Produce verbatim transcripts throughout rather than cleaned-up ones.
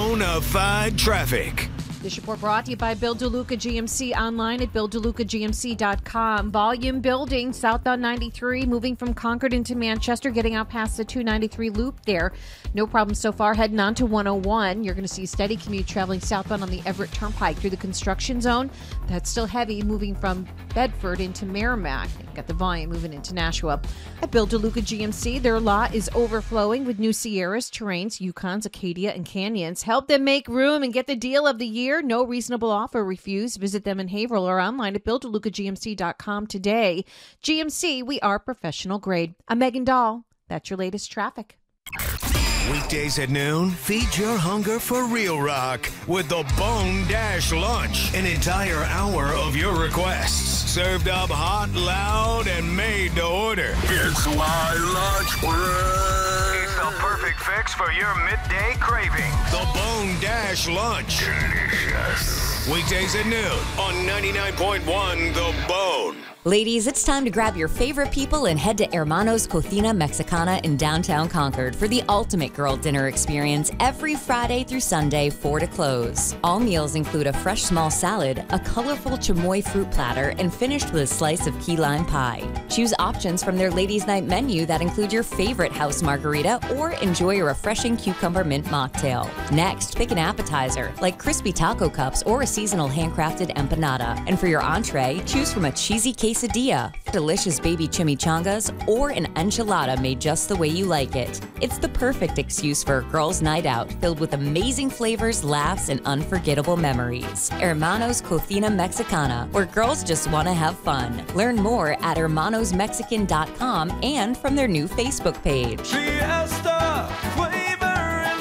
bona fide traffic. This report brought to you by Bill DeLuca G M C, online at bill deluca g m c dot com. Volume building southbound ninety-three, moving from Concord into Manchester, getting out past the two ninety-three loop there. No problem so far. Heading on to one oh one. You're going to see a steady commute traveling southbound on the Everett Turnpike through the construction zone. That's still heavy, moving from Bedford into Merrimack. Got the volume moving into Nashua. At Bill DeLuca G M C, their lot is overflowing with new Sierras, Terrains, Yukons, Acadia, and Canyons. Help them make room and get the deal of the year. No reasonable offer refused. Visit them in Haverhill or online at bill deluca g m c dot com today. G M C, we are professional grade. I'm Megan Dahl. That's your latest traffic. Weekdays at noon, feed your hunger for real rock with the Bone Dash Lunch. An entire hour of your requests. Served up hot, loud, and made to order. It's my lunch break. It's the perfect fix for your midday craving. The Bone Dash Lunch. Delicious. Weekdays at noon on ninety-nine point one The Bone. Ladies, it's time to grab your favorite people and head to Hermanos Cocina Mexicana in downtown Concord for the ultimate girl dinner experience every Friday through Sunday, four to close. All meals include a fresh small salad, a colorful chamoy fruit platter, and finished with a slice of key lime pie. Choose options from their ladies' night menu that include your favorite house margarita or enjoy a refreshing cucumber mint mocktail. Next, pick an appetizer like crispy taco cups or a seasonal handcrafted empanada. And for your entree, choose from a cheesy quesadilla, delicious baby chimichangas, or an enchilada made just the way you like it. It's the perfect excuse for a girls' night out filled with amazing flavors, laughs, and unforgettable memories. Hermanos Cocina Mexicana, where girls just want to have fun. Learn more at hermanos mexican dot com and from their new Facebook page. Fiesta, flavor, and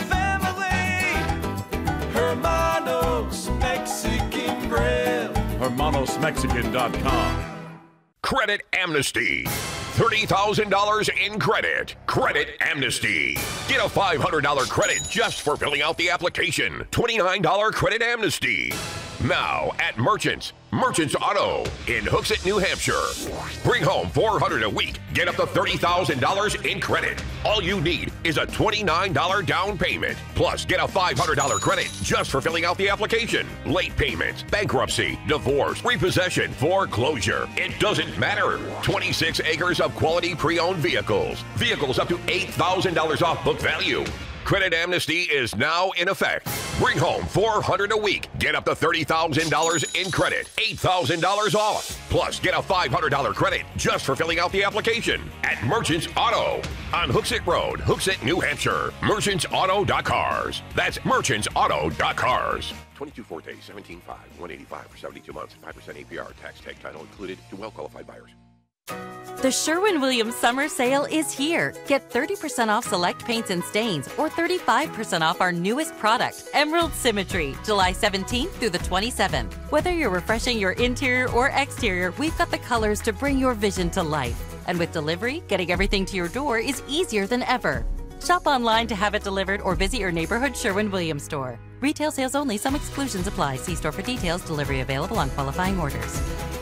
family. Hermanos Mexican Grill. hermanos mexican dot com. Credit Amnesty. thirty thousand dollars in credit. Credit Amnesty. Get a five hundred dollars credit just for filling out the application. twenty-nine dollars Credit Amnesty. Now at Merchants. Merchants Auto in Hooksett, New Hampshire. Bring home four hundred dollars a week. Get up to thirty thousand dollars in credit. All you need is a twenty-nine dollars down payment. Plus, get a five hundred dollars credit just for filling out the application. Late payments, bankruptcy, divorce, repossession, foreclosure. It doesn't matter. twenty-six acres of quality pre-owned vehicles. Vehicles up to eight thousand dollars off book value. Credit Amnesty is now in effect. Bring home four hundred dollars a week. Get up to thirty thousand dollars in credit. eight thousand dollars off. Plus, get a five hundred dollars credit just for filling out the application at Merchants Auto on Hooksett Road, Hooksett, New Hampshire. merchants auto dot cars. That's merchants auto dot cars. twenty-two Forte, seventeen five, one eighty-five for seventy-two months, five percent A P R, tax tag title included to well-qualified buyers. The Sherwin-Williams summer sale is here. Get thirty percent off select paints and stains or thirty-five percent off our newest product, Emerald Symmetry, July seventeenth through the twenty-seventh. Whether you're refreshing your interior or exterior, we've got the colors to bring your vision to life. And with delivery, getting everything to your door is easier than ever. Shop online to have it delivered or visit your neighborhood Sherwin-Williams store. Retail sales only. Some exclusions apply. See store for details. Delivery available on qualifying orders.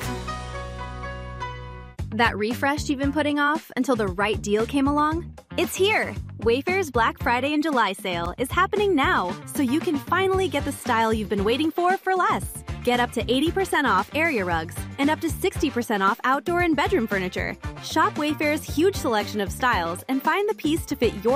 That refresh you've been putting off until the right deal came along? It's here! Wayfair's Black Friday and July sale is happening now, so you can finally get the style you've been waiting for for less. Get up to eighty percent off area rugs and up to sixty percent off outdoor and bedroom furniture. Shop Wayfair's huge selection of styles and find the piece to fit your